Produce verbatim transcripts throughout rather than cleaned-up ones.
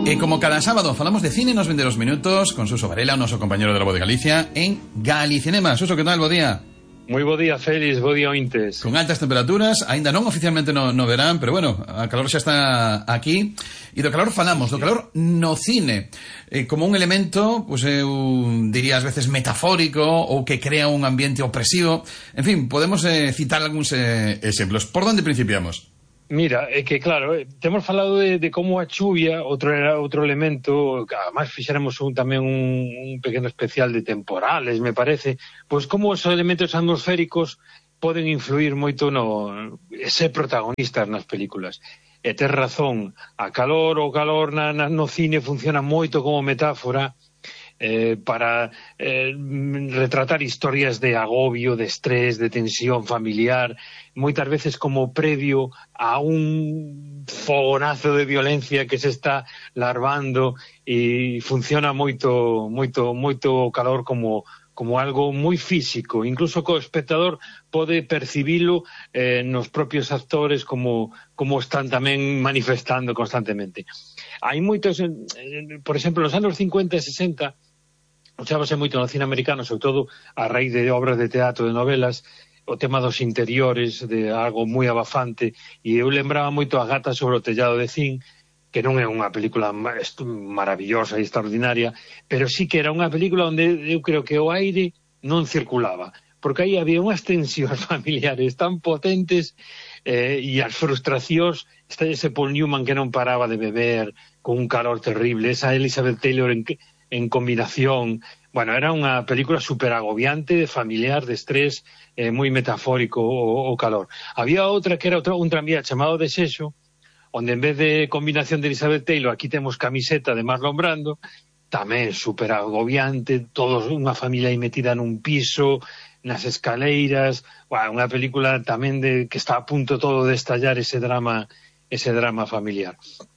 E como cada sábado falamos de cine nos vende los minutos con Suso Varela, o noso compañero de La Voz de Galicia, en Galicinema. Suso, que tal? Bo día. Moi bo día, Félix, bo día, ointes. Con altas temperaturas, aínda non oficialmente no, no verán, pero bueno, a calor xa está aquí. E do calor falamos, do calor no cine, eh, como un elemento, pues, eu diría ás veces metafórico, ou que crea un ambiente opresivo. En fin, podemos eh, citar algúns eh, exemplos. Por onde principiamos? Mira, é que claro, eh, temos falado de, de como a chuvia, outro era outro elemento, además fixéramos un, tamén un, un pequeno especial de temporales, me parece, pois como os elementos atmosféricos poden influir moito no ser protagonistas nas películas. E ter razón, a calor, o calor na, na, no cine funciona moito como metáfora eh, para eh, retratar historias de agobio, de estrés, de tensión familiar, moitas veces como previo a un fogonazo de violencia que se está larvando, e funciona moito moito moito o calor como como algo moi físico, incluso co espectador pode percibilo eh, nos propios actores como como están tamén manifestando constantemente. Hai moitos, eh, por exemplo, nos anos cincuenta e sesenta, usábase moito no cine americano, sobre todo a raíz de obras de teatro, de novelas, o tema dos interiores, de algo moi abafante, e eu lembraba moito a Gata sobre o tellado de zinc, que non é unha película maravillosa e extraordinaria, pero sí que era unha película onde eu creo que o aire non circulaba, porque aí había unhas tensións familiares tan potentes, eh, e as frustracións, está ese Paul Newman que non paraba de beber, con un calor terrible, esa Elizabeth Taylor en, en combinación. Bueno, era unha película super agobiante, familiar, de estrés, eh, moi metafórico o, o calor. Había outra que era outro, un tranvía chamado Desexo, onde en vez de combinación de Elizabeth Taylor, aquí temos camiseta de Marlon Brando, tamén super agobiante, todos unha familia aí metida nun piso, nas escaleiras, bueno, unha película tamén de que está a punto todo de estallar ese drama, ese drama familiar.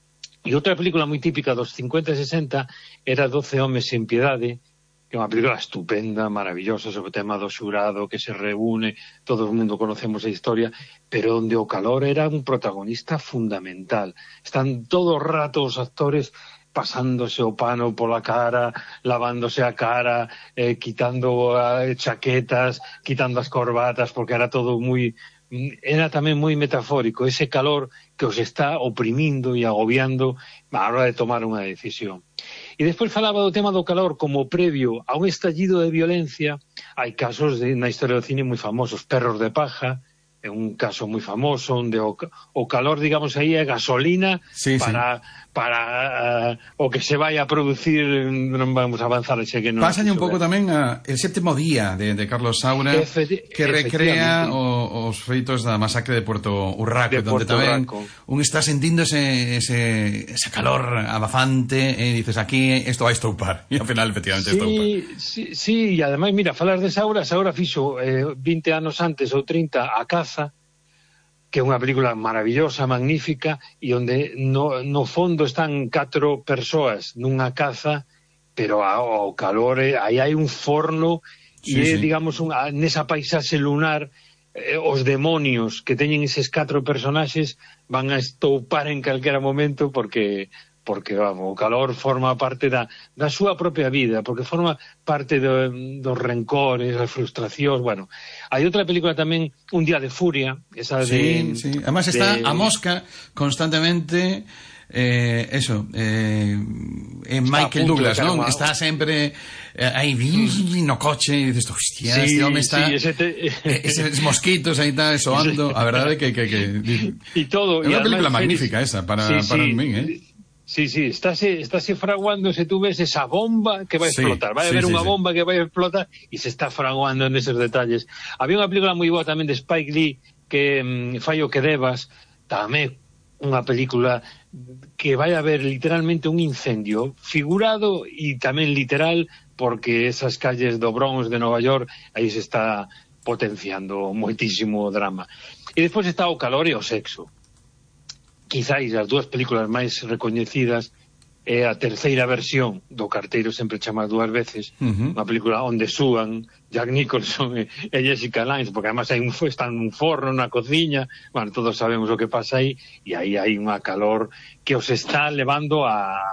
E outra película moi típica dos cincuenta e sesenta era Doce homes sin piedade, que é unha película estupenda, maravillosa, sobre o tema do xurado que se reúne, todo o mundo conocemos a historia, pero onde o calor era un protagonista fundamental. Están todo o rato os actores pasándose o pano pola cara, lavándose a cara, eh, quitando eh, chaquetas, quitando as corbatas, porque era todo moi... Era tamén moi metafórico, ese calor que os está oprimindo e agobiando a hora de tomar unha decisión. E despois falaba do tema do calor como previo a un estallido de violencia. Hai casos de, na historia do cine moi famosos, Perros de paja, é un caso moi famoso onde o, o calor, digamos, aí é gasolina sí, para, sí. para uh, o que se vai a producir. Non vamos a avanzar, xe que non. Pásalle un pouco tamén a El sétimo día de, de Carlos Saura, Efecti que recrea o, os feitos da masacre de Puerto Urraco, de donde Puerto tamén Urraco. Un está sentindo ese, ese, ese calor abafante e dices, aquí isto vai estoupar, e ao final efectivamente sí, estoupa. Sí, sí, e ademais, mira, falar de Saura, Saura fixo eh, vinte anos antes ou trinta A Caza, que é unha película maravillosa, magnífica, e onde no, no fondo están catro persoas nunha caza, pero ao calor, eh, aí hai un forno, sí, e é, sí. digamos, un, nesa paisaxe lunar, eh, os demonios que teñen eses catro personaxes van a estoupar en calquera momento, porque... porque, vamos, o calor forma parte da, da súa propia vida, porque forma parte do, dos rencores, das frustracións, bueno. Hai outra película tamén, Un día de furia, esa sí, de... Sí, además está de... a mosca constantemente, eh, eso, eh, en Michael Douglas, non? Está sempre eh, aí no coche e dices, hostia, sí, este home está... Sí, ese te... eses mosquitos aí está soando, a verdade que... que, que... E todo... É unha película magnífica esa, para, sí, para sí. mí, eh? Sí, sí, estáse, estáse fraguando, se tú ves esa bomba que vai sí, explotar, vai sí, haber sí, unha sí. bomba que vai explotar e se está fraguando en esos detalles. Había unha película moi boa tamén de Spike Lee que mm, Fai o que debas, tamén unha película que vai haber literalmente un incendio figurado e tamén literal, porque esas calles do Bronx de Nova York aí se está potenciando moitísimo o drama. E despois está o calor e o sexo. Quizáis as dúas películas máis recoñecidas é a terceira versión do Carteiro sempre chama dúas veces, uh-huh. Unha película onde súan Jack Nicholson e, e Jessica Lange, porque además hai un, están nun forno, na cociña, bueno, todos sabemos o que pasa aí, e aí hai unha calor que os está levando a,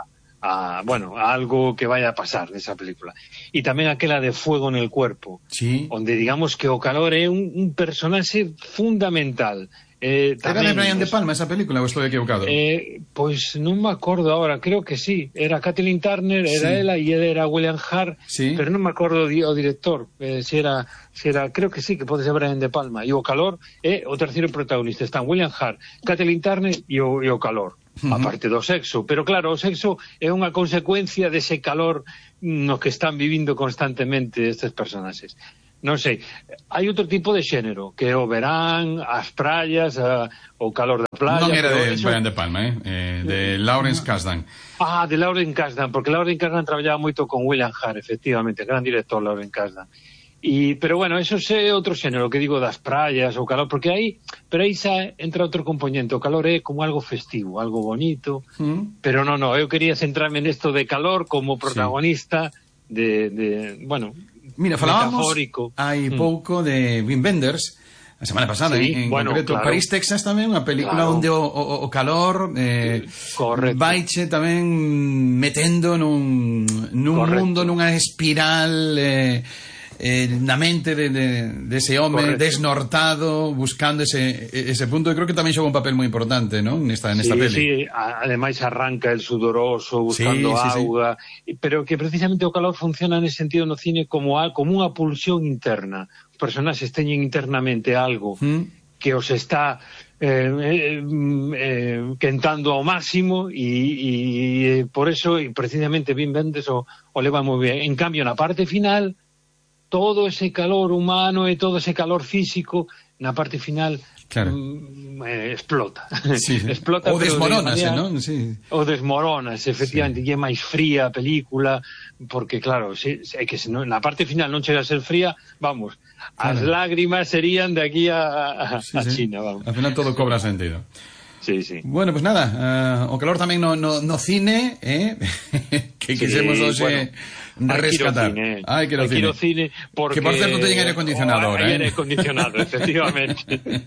a, bueno, a algo que vaya a pasar desa película. E tamén aquela de Fuego en el cuerpo, sí. onde digamos que o calor é un, un personaxe fundamental. Eh, tamén, era de Brian De Palma esa película ou estou equivocado? Eh, pois non me acordo agora, creo que sí, era Kathleen Turner, era sí. ela e ele era William Hart, sí. Pero non me acordo o director, eh, se era, se era, creo que sí, que pode ser Brian De Palma. E o calor é o terceiro protagonista, están William Hart, Kathleen Turner e o, e o calor. Uh-huh. A parte do sexo, pero claro, o sexo é unha consecuencia dese calor no que están vivindo constantemente estes personaxes. Non sei, hai outro tipo de xénero, que é o verán, as praias, a, o calor da playa... Non era de eso... Brian De Palma, eh? eh de Lawrence Kasdan. Ah, de Lawrence Kasdan, porque Lawrence Kasdan traballaba moito con William Hart, efectivamente, gran director Lawrence Kasdan. Y, pero bueno, eso é outro xénero, que digo das praias, o calor, porque aí, pero aí xa entra outro componente, o calor é como algo festivo, algo bonito, mm. pero non, non, eu quería centrarme nesto de calor como protagonista sí. de, de, bueno, mira, falábamos hai mm. pouco de Wim Wenders, a semana pasada, sí, en, en bueno, concreto, claro. París, Texas tamén, unha película claro. onde o, o, o calor eh, vaiche tamén metendo nun, nun mundo, nunha espiral... Eh, Eh, na mente de, de, de ese home Correcto. Desnortado, buscando ese, ese punto. Eu creo que tamén xoga un papel moi importante, non? Nesta, nesta sí, peli. Sí, ademais arranca el sudoroso buscando sí, sí, auga, sí. Pero que precisamente o calor funciona nese sentido no cine como, como unha pulsión interna. Os personaxes teñen internamente algo mm. que os está eh, eh, eh, quentando ao máximo e, e por eso, e precisamente Wim Wenders o, o leva moi ben. En cambio, na parte final... todo ese calor humano e todo ese calor físico na parte final claro. mm, eh, explota. Sí, sí. explota o desmoronase, de non? Sí. O desmoronase, efectivamente, sí. E é máis fría a película, porque claro, se, é que se non, na parte final non chega a ser fría, vamos, claro. As lágrimas serían de aquí a, a, sí, a sí. China, vamos. Al final todo cobra sentido. Sí, sí. Bueno, pues nada, uh, o calor tamén no, no, no cine, eh? que quisemos sí, hoxe bueno, rescatar. Hai que ir ao cine. cine porque... Que por certo teñen aire acondicionado ahora, oh, eh? aire acondicionado, efectivamente.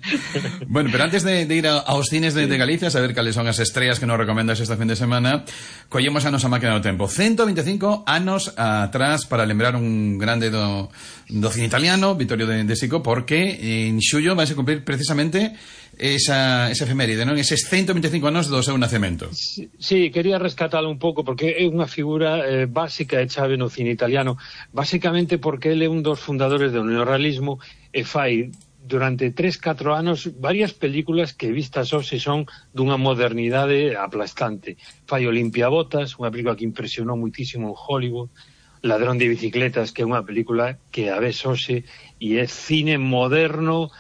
Bueno, pero antes de, de ir a, aos cines de, sí. de Galicia, saber cales son as estrellas que nos recomendas esta fin de semana, collemos a nosa máquina do tempo. ciento veinticinco anos atrás para lembrar un grande do, do cine italiano, Vittorio de, de Sico, porque en xullo vai a cumprir precisamente esa, esa efeméride, non? Eses ciento veinticinco anos do seu nacemento. Sí, sí, quería rescatalo un pouco porque é unha figura eh, básica e chave no cine italiano, basicamente porque ele é un dos fundadores do neorrealismo e fai durante tres, catro anos varias películas que vistas hoxe son dunha modernidade aplastante. Fai Olimpiabotas, unha película que impresionou muitísimo en Hollywood, Ladrón de bicicletas, que é unha película que a ves hoxe e é cine moderno.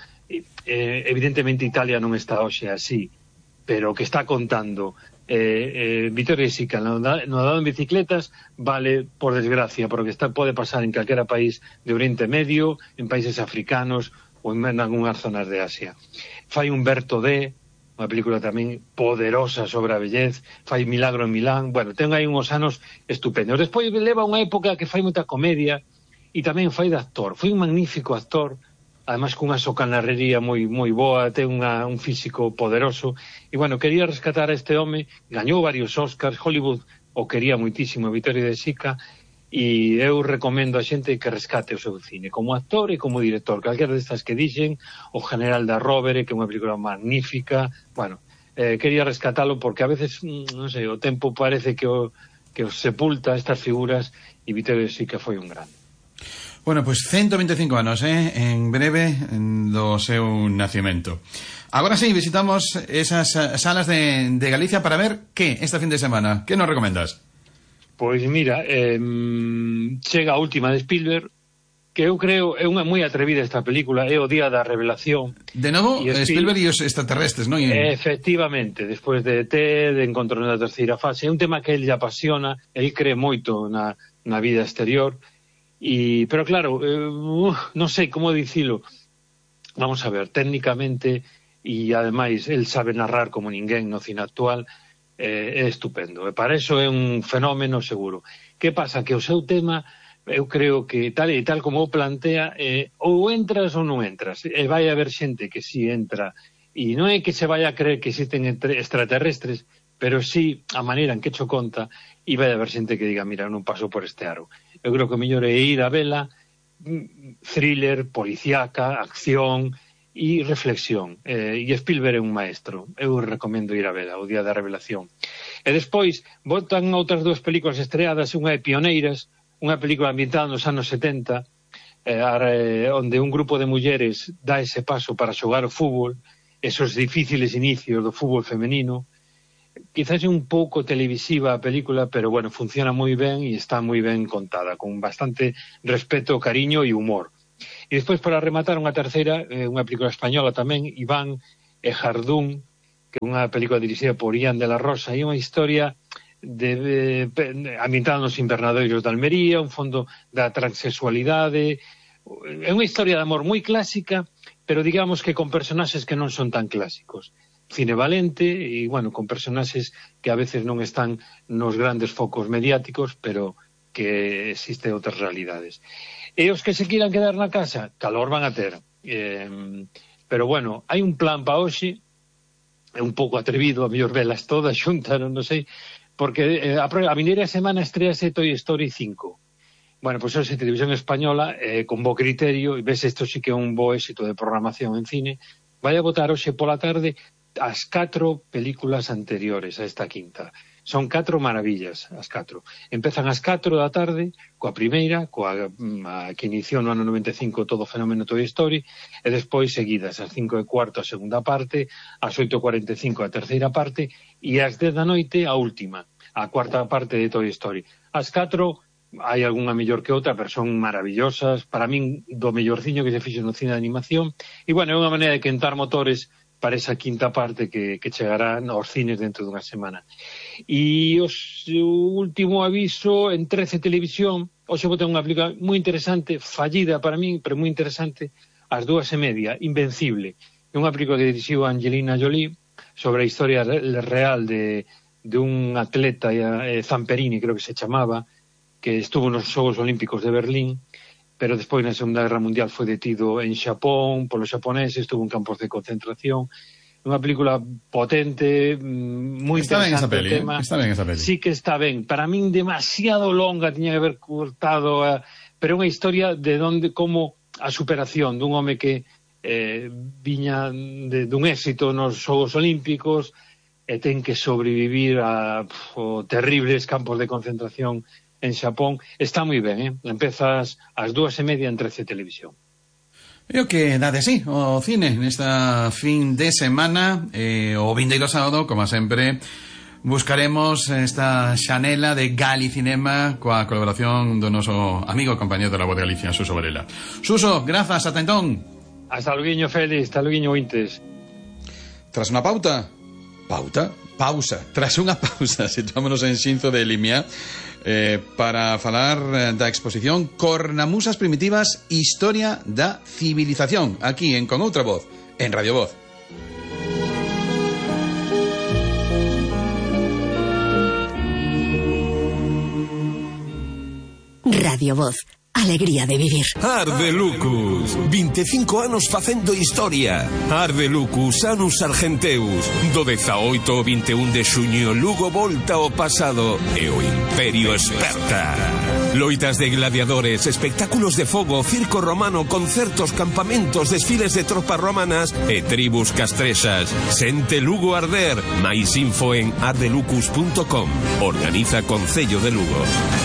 Eh, evidentemente Italia non está hoxe así, pero que está contando eh, eh, Vittorio De Sica no, no dado en bicicletas vale, por desgracia, porque está, pode pasar en calquera país de Oriente Medio, en países africanos ou en algunhas zonas de Asia. Fai Umberto D, unha película tamén poderosa sobre a vellez, fai Milagro en Milán, bueno, ten aí uns anos estupendos. Despois leva unha época que fai moita comedia e tamén fai de actor, foi un magnífico actor, además cunha socanarrería moi moi boa, ten unha, un físico poderoso, e bueno, quería rescatar a este home, gañou varios Oscars, Hollywood o quería muitísimo, Vittorio De Sica, e eu recomendo a xente que rescate o seu cine, como actor e como director, calquera destas que dixen, O General da Rovere, que é unha película magnífica, bueno, eh, quería rescatalo porque a veces, non sei, o tempo parece que o, que os sepulta estas figuras, e Vittorio De Sica foi un grande. Bueno, pues ciento veinticinco anos, eh, en breve, do seu nacimento. Agora sí, visitamos esas salas de, de Galicia para ver que esta fin de semana. Que nos recomendas? Pois mira, eh, chega a última de Spielberg, que eu creo é unha moi atrevida esta película, é o Día da Revelación. De novo, e Spielberg e os extraterrestres, non? Efectivamente, despois de E T, de Encontro na terceira fase, é un tema que ele apasiona, ele cree moito na, na vida exterior. Y, pero claro, eh, uh, non sei como dicilo. Vamos a ver, técnicamente e ademais el sabe narrar como ninguén no cine actual, eh, é estupendo, e para eso é un fenómeno seguro. Que pasa? Que o seu tema, eu creo que tal e tal como o plantea, eh, ou entras ou non entras, e vai haber xente que si entra, e non é que se vai a creer que existen extraterrestres, pero sí a maneira en que cho conta, e vai haber xente que diga, mira, non paso por este aro. Eu creo que o mellor é ir a vela, thriller, policíaca, acción e reflexión. Eh, e Spielberg é un maestro. Eu recomendo ir a vela, o día da revelación. E despois, botan outras dúas películas estreadas, unha é Pioneiras, unha película ambientada nos anos setenta, eh, onde un grupo de mulleres dá ese paso para xogar o fútbol, esos difíciles inicios do fútbol femenino. Quizás é un pouco televisiva a película, pero bueno, funciona moi ben e está moi ben contada, con bastante respeto, cariño e humor. E despois, para rematar, unha terceira, eh, unha película española tamén, Iván e Jardún, que é unha película dirixida por Ian de la Rosa, e unha historia de, de, ambientada nos invernadoiros de Almería, un fondo da transexualidade. É unha historia de amor moi clásica, pero digamos que con personaxes que non son tan clásicos. Cine valente e, bueno, con personaxes que a veces non están nos grandes focos mediáticos, pero que existen outras realidades. E os que se quieran quedar na casa, calor van a ter. Eh, pero, bueno, hai un plan para hoxe, é un pouco atrevido, a mellor velas todas xuntas, non sei, porque eh, a, a vindeira semana estrease Toy Story cinco. Bueno, pois pues, hoxe Televisión Española, eh, con bo criterio, e ves, isto sí que é un bo éxito de programación en cine, vai a botar hoxe pola tarde as catro películas anteriores a esta quinta. Son catro maravillas, as catro. Empezan as catro da tarde, coa primeira, coa a, que iniciou no ano noventa e cinco todo o fenómeno Toy Story, e despois seguidas, as cinco e cuarto a segunda parte, as oito e cuarenta e cinco a terceira parte, e as dez da noite a última, a cuarta parte de Toy Story. As catro, hai algunha mellor que outra, pero son maravillosas, para min do mellorciño que se fixo no cine de animación, e bueno, é unha maneira de quentar motores para esa quinta parte que, que chegará aos cines dentro dunha semana. E os, o último aviso en trece Televisión, hoxe vou ter unha película moi interesante, fallida para min, pero moi interesante, as dúas e media, Invencible. É unha película que dirixiu Angelina Jolie sobre a historia real de, de un atleta, eh, Zamperini, creo que se chamaba, que estuvo nos Xogos Olímpicos de Berlín, pero despois na Segunda Guerra Mundial foi detido en Xapón polos xaponeses, estuvo en campos de concentración. Unha película potente, moi interesante o tema. Está ben esa peli. Sí que está ben. Para min demasiado longa, tiña que haber cortado, a... pero unha historia de donde como a superación dun home que eh, viña de, dun éxito nos Xogos Olímpicos e ten que sobrevivir a pf, terribles campos de concentración en Xapón. Está moi ben, eh? Empezas ás dúas e media en trece Televisión. E o que dá de sí o cine nesta fin de semana, eh, o vindeiro sábado, como sempre, buscaremos esta xanela de Galicinema coa colaboración do noso amigo e compañero da Voz de Galicia, Suso Varela. Suso, grazas, ata entón. Hasta luguiño, Félix, hasta luguiño, ointes. Tras unha pauta, pauta, pausa, tras unha pausa, situámonos en Xinzo de Limia, eh, para falar da exposición Cornamusas Primitivas, Historia da Civilización, aquí en Con Outra Voz, en Radio Voz. Radio Voz. Alegría de vivir. Arde Lucus, vinte e cinco anos facendo historia. Arde Lucus, Anus Argenteus. Do dezaoito ao vinte e un de xuño, Lugo volta ao pasado e o Imperio esperta. Loitas de gladiadores, espectáculos de fogo, circo romano, concertos, campamentos, desfiles de tropas romanas e tribus castrexas. Sente Lugo arder. Mais info en ardelucus punto com. Organiza Concello de Lugo.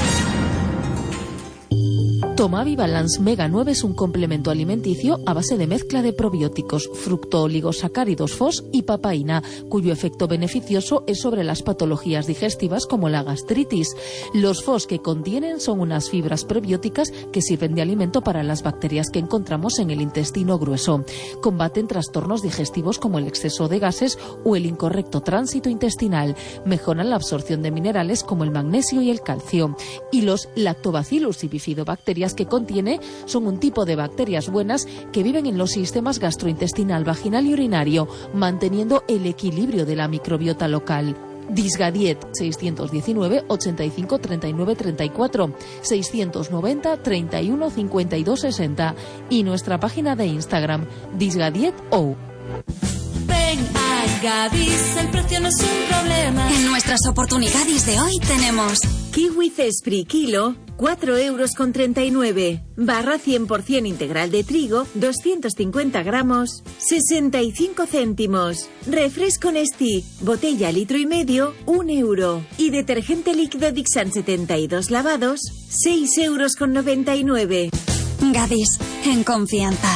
Tomavi Balance Mega nueve es un complemento alimenticio a base de mezcla de probióticos, fructooligosacáridos F O S y papaína, cuyo efecto beneficioso es sobre las patologías digestivas como la gastritis. Los F O S que contienen son unas fibras prebióticas que sirven de alimento para las bacterias que encontramos en el intestino grueso. Combaten trastornos digestivos como el exceso de gases o el incorrecto tránsito intestinal. Mejoran la absorción de minerales como el magnesio y el calcio. Y los lactobacillus y bifidobacterias que contiene son un tipo de bacterias buenas que viven en los sistemas gastrointestinal, vaginal y urinario, manteniendo el equilibrio de la microbiota local. Disgadiet seiscientos diecinueve ochenta y cinco treinta y nueve treinta y cuatro, seiscientos noventa treinta y uno cincuenta y dos sesenta y nuestra página de Instagram Disgadiet O. Ven a Gadis, el precio no es un problema. En nuestras oportunidades de hoy tenemos kiwi Cespri kilo, cuatro euros con treinta y nueve. Barra cien por ciento integral de trigo, doscientos cincuenta gramos, sesenta y cinco céntimos. Refresco Nestí, botella litro y medio, un euro. Y detergente líquido Dixan setenta y dos lavados, seis euros con noventa y nueve. Gadis, en confianza.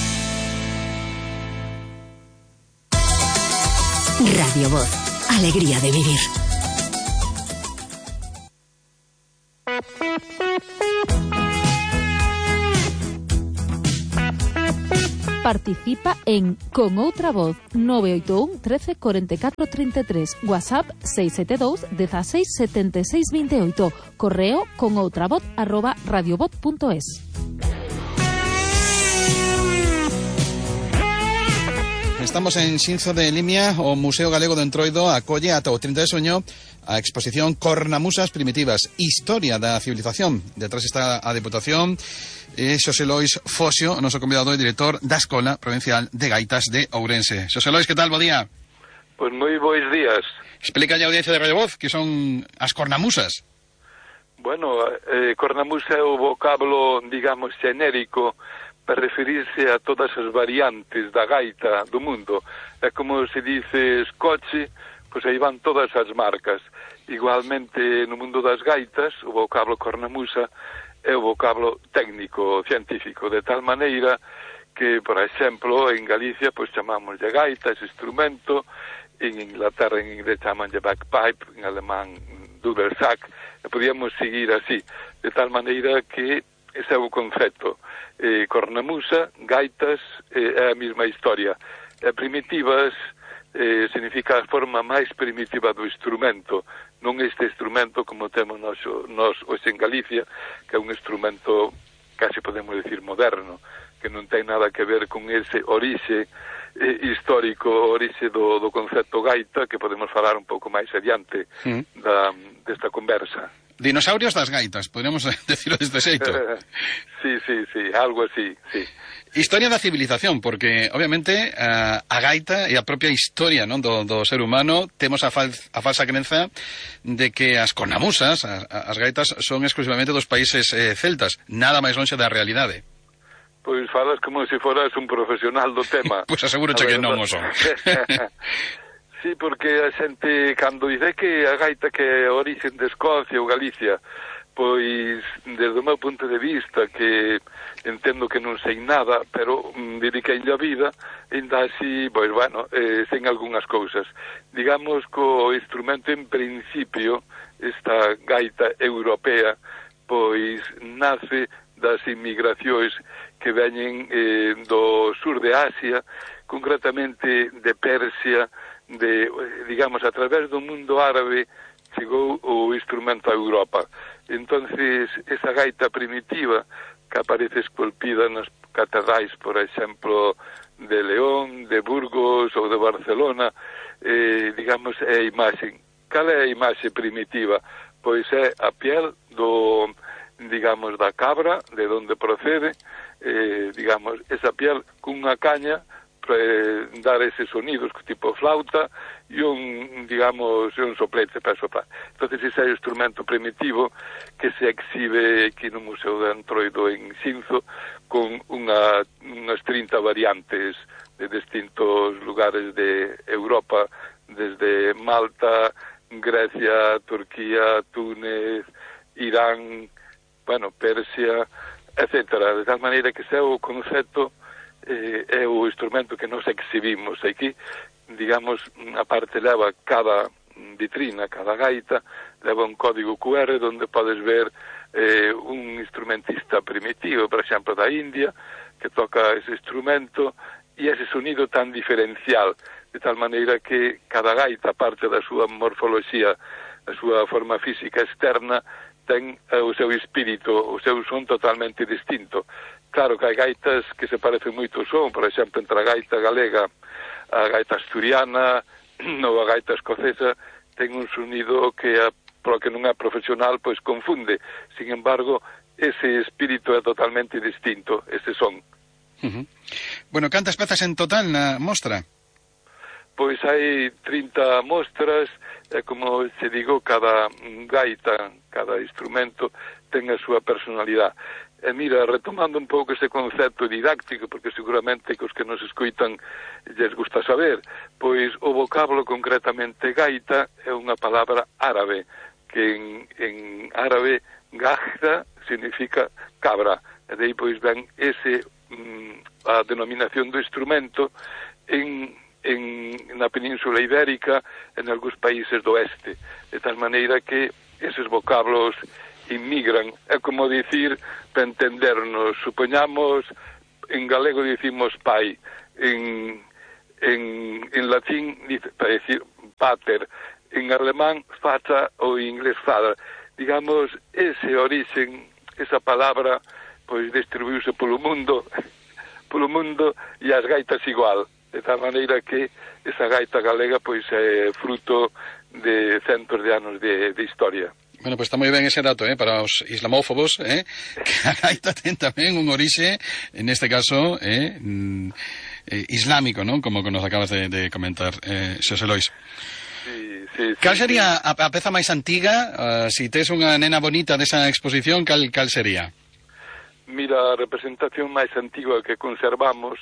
Radio Voz, alegría de vivir. Participa en Con Outra Voz nove oito un, trece, cuarenta y cuatro, treinta y tres, WhatsApp seis siete dos, dieciséis, setenta y seis, veintiocho, correo conoutravoz arroba radiovoz punto es. Estamos en Xinzo de Limia, o Museo Galego de Entroido acolle ata o trinta de soño a exposición Cornamusas Primitivas, Historia da Civilización. Detrás está a Deputación e Xosé Lois Fosio, o noso convidado e director da Escola Provincial de Gaitas de Ourense. Xosé Lois, que tal? Bo día. Pois moi bois días. Explícalle a audiencia de Radio Voz que son as cornamusas. Bueno, eh, cornamusa é o vocablo, digamos, xenérico para referirse a todas as variantes da gaita do mundo. É como se dice escoche, pois aí van todas as marcas. Igualmente, no mundo das gaitas, o vocablo cornamusa é o vocablo técnico, científico, de tal maneira que, por exemplo, en Galicia, pois chamamos de gaita, ese instrumento, en Inglaterra, en inglés, chaman de bagpipe, en alemán, dudelsack, e podíamos seguir así, de tal maneira que ese é o concepto. Eh, cornamusa, gaitas, eh, é a mesma historia. E primitivas eh, significa a forma máis primitiva do instrumento, non este instrumento como temos nos, nos hoxe en Galicia, que é un instrumento, casi podemos decir, moderno, que non ten nada que ver con ese orixe eh, histórico, orixe do, do concepto gaita, que podemos falar un pouco máis adiante mm. da, desta conversa. Dinosaurios das gaitas, podríamos decirlo deste xeito. Sí, sí, sí, algo así, sí. Historia da civilización, porque, obviamente, a, a gaita e a propia historia, non, do, do ser humano, temos a, fal, a falsa crenza de que as cornamusas, as, as gaitas, son exclusivamente dos países eh, celtas, nada máis lonxe da realidade. Pois falas como se foras un profesional do tema. Pois aseguro que non o son. Sí, porque a xente, cando dice que a gaita que é a origen de Escocia ou Galicia, pois, desde o meu punto de vista, que entendo que non sei nada, pero mm, dediquei a vida, ainda así, pois, bueno, eh, sen algunhas cousas. Digamos que o instrumento, en principio, esta gaita europea, pois, nace das inmigracións que veñen eh, do sur de Asia, concretamente de Persia, de, digamos, a través do mundo árabe chegou o instrumento a Europa. Entonces, esa gaita primitiva que aparece esculpida nas catedrais, por exemplo, de León, de Burgos ou de Barcelona, eh, digamos, é a imaxe. Cal é a imaxe primitiva? Pois é a piel do, digamos, da cabra, de onde procede, eh, digamos, esa piel cunha caña para dar eses sonidos tipo flauta e un, digamos, un soplete para soplar. Entonces ese é o instrumento primitivo que se exhibe aquí no Museo de Entroido en Xinzo con unha, unhas trinta variantes de distintos lugares de Europa, desde Malta, Grecia, Turquía, Túnez, Irán, bueno, Persia, etcétera. De tal maneira que ese é o concepto, eh, é o instrumento que nos exhibimos aquí. Digamos, a parte leva cada vitrina, cada gaita, leva un código Q R onde podes ver eh, un instrumentista primitivo, por exemplo, da India, que toca ese instrumento e ese sonido tan diferencial, de tal maneira que cada gaita, parte da súa morfoloxía, a súa forma física externa, ten o seu espírito, o seu son totalmente distinto. Claro que hai gaitas que se parecen moito ao son, por exemplo, entre a gaita galega, a gaita asturiana ou a gaita escocesa, ten un sonido que, a, pro que non é profesional, pois confunde. Sin embargo, ese espírito é totalmente distinto, ese son. Uh-huh. Bueno, cantas pezas en total na mostra? pois hai trinta mostras, e como se digo, cada gaita, cada instrumento ten a súa personalidade. E mira, retomando un pouco ese concepto didáctico, porque seguramente que os que nos escoitan lles gusta saber, pois o vocábulo concretamente gaita é unha palabra árabe, que en, en árabe gajda significa cabra, e de aí pois ven ese, mm, a denominación do instrumento en, en, na Península Ibérica, en algúns países do oeste, de tal maneira que eses vocábulos inmigran. É como dicir, para entendernos, supoñamos, en galego dicimos pai, en, en, en latín, para decir pater, en alemán fata ou en inglés father. Digamos, ese orixen, esa palabra, pois distribuíuse polo mundo, polo mundo, e as gaitas igual, de tal maneira que esa gaita galega pois é fruto de centos de anos de, de historia. Bueno, pues está moi ben ese dato, eh, para os islamófobos, eh, que a gaita ten tamén un orixe, en este caso, eh, mm, eh, islámico, non? Como nos acabas de, de comentar, eh, Xosé Lois. Sí, sí, sí. Cal sería a, a peza máis antiga? Uh, si tes unha nena bonita desa exposición, cal, cal sería? Mira, a representación máis antigua que conservamos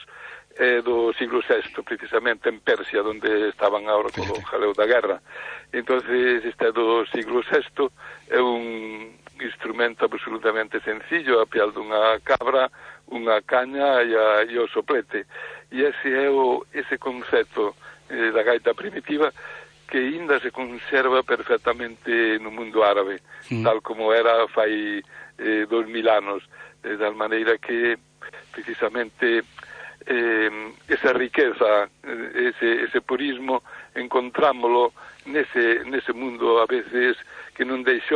é do siglo sexto, precisamente en Persia, onde estaban agora co jaleo da guerra. Entonces, este do siglo sexto é un instrumento absolutamente sencillo, a piel dunha cabra, unha caña e, a, e o soplete. E ese é o, ese concepto eh, da gaita primitiva que ainda se conserva perfectamente no mundo árabe, mm. tal como era fai eh, dos mil anos, de tal maneira que precisamente eh, esa riqueza, ese, ese purismo, encontrámolo nese, nese mundo a veces que non deixou